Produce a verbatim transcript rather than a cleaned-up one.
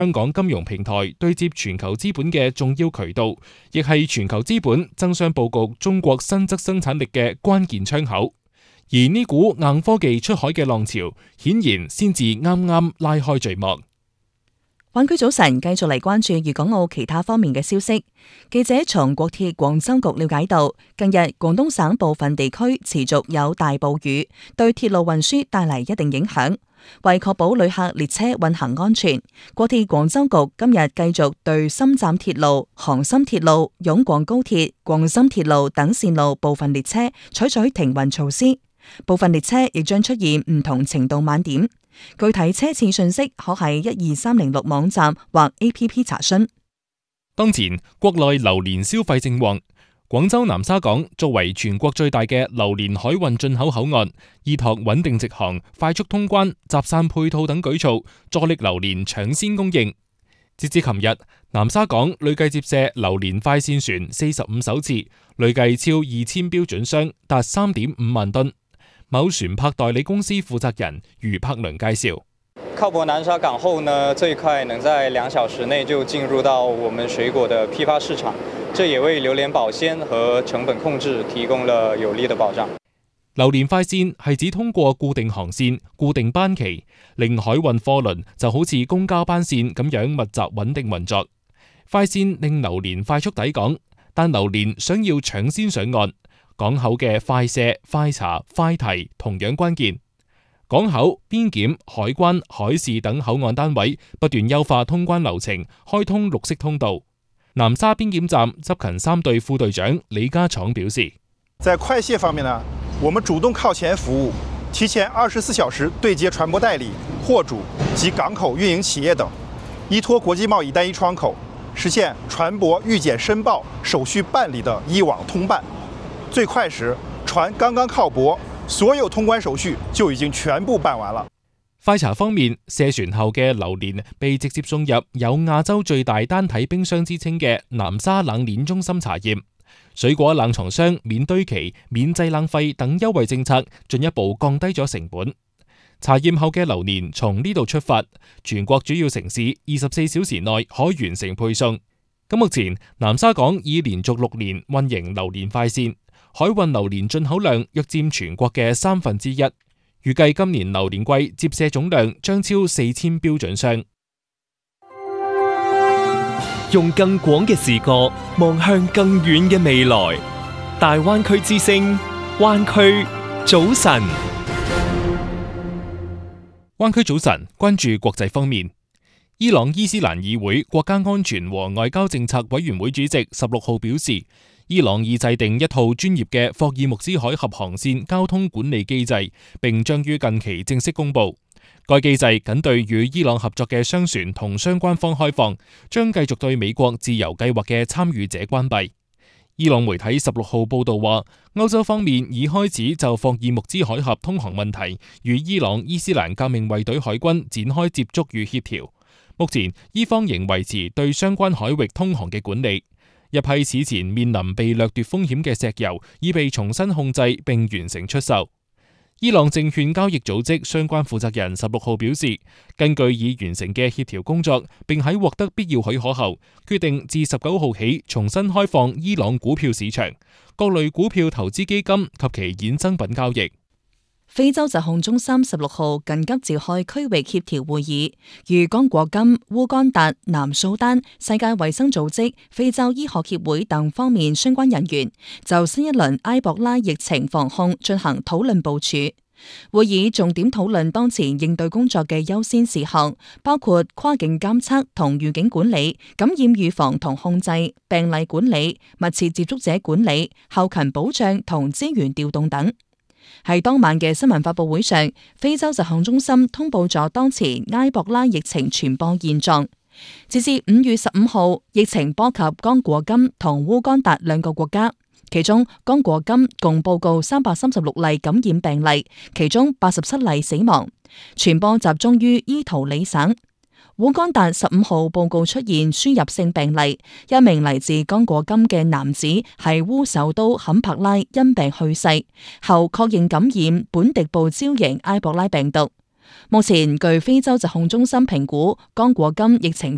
香港金融平台對接全球資本嘅重要渠道，亦係全球資本爭相佈局中國新質生產力嘅關鍵窗口。而呢股硬科技出海嘅浪潮，顯然先至啱啱拉開序幕。 灣區早晨，繼續嚟關注粵港澳其他方面嘅消息。記者從國鐵廣州局了解到，近日廣東省部分地區持續有大暴雨，對鐵路運輸帶嚟一定影響。為確保旅客列車運行安全，國鐵廣州局今日繼續對深湛鐵路、杭深鐵路、湧廣高鐵、廣深鐵路等線路部分列車採取停運措施，部分列車亦將出現唔同程度晚點。具體車次信息可喺一二三零六網站或 A P P 查詢。 當前國內榴蓮消費正旺。廣州南沙港作為全國最大嘅榴蓮海運進口口岸，依託穩定直航、快速通關、集散配套等舉措，助力榴蓮搶先供應。截至琴日，南沙港累計接卸榴蓮快線船四十五艘次，累計超二千標準箱，達三點五萬噸。某船舶代理公司負責人余柏倫介紹。 靠泊南沙港後呢，最快能在兩小時內就進入到我們水果的批發市場，這也為榴蓮保鮮和成本控制提供了有力的保障。 榴蓮快線係指通過固定航線、固定班期，令海運貨輪就好似公交班線咁樣密集穩定運作。快線令榴蓮快速抵港，但榴蓮想要搶先上岸，港口嘅快卸、快查、快提同樣關鍵。港口、邊檢、海關、海事等口岸單位不斷優化通關流程，開通綠色通道。南沙邊檢站執勤三隊副隊長李家闖表示， 在快卸方面呢，我們主動靠前服務，提前二十四小時對接船舶代理、貨主及港口運營企業等，依託國際貿易單一窗口，實現船舶預檢申報手續辦理的一網通辦。最快時，船剛剛靠泊，所有通關手續就已經全部辦完了。 快查方面，卸船後嘅榴蓮被直接送入有亞洲最大單體冰箱之稱嘅南沙冷鏈中心查驗。水果冷藏箱免堆期、免製冷費等優惠政策進一步降低咗成本。查驗後嘅榴蓮從呢度出發，全國主要城市二十四小時內可完成配送。咁目前南沙港已連續六年運營榴蓮快線，海運榴蓮進口量約佔全國嘅三分之一，預計今年榴蓮季接卸總量將超四千標準箱。 用更廣嘅視角望向更遠嘅未來，大灣區之聲，灣區早晨。 灣區早晨，關注國際方面。伊朗伊斯蘭議會國家安全和外交政策委員會主席十六號表示，伊朗已制定一套專業嘅霍爾木茲海峽航線交通管理機制，並將於近期正式公布。該機制僅對與伊朗合作嘅商船同相關方開放，將繼續對美國自由計劃嘅參與者關閉。伊朗媒體十六號報道話，歐洲方面已開始就霍爾木茲海峽通航問題與伊朗伊斯蘭革命衛隊海軍展開接觸與協調。目前，伊方仍維持對相關海域通航嘅管理。一批此前面臨被掠奪風險嘅石油已被重新控制並完成出售。伊朗證券交易組織相關負責人十六號表示，根據已完成嘅協調工作，並喺獲得必要許可後，決定自十九號起重新開放伊朗股票市場、各類股票投資基金及其衍生品交易。 非洲疾控中心十六號緊急召開區域協調會議，與剛果金、烏干達、南蘇丹、世界衛生組織、非洲醫學協會等方面相關人員就新一輪埃博拉疫情防控進行討論部署。會議重點討論當前應對工作嘅優先事項，包括跨境監測同預警管理、感染預防同控制、病例管理、密切接觸者管理、後勤保障同資源調動等。喺當晚嘅新聞發佈會上，非洲疾控中心通報咗當前埃博拉疫情傳播現狀。截至五月十五號，疫情波及剛果金同烏干達兩個國家，其中剛果金共報告三百三十六例感染病例，其中八十七例死亡，傳播集中於伊圖里省。烏干達十五號報告出現輸入性病例，一名嚟自剛果金嘅男子喺烏首都坎帕拉因病去世，後確認感染本迪布招型埃博拉病毒。目前據非洲疾控中心評估，剛果金疫情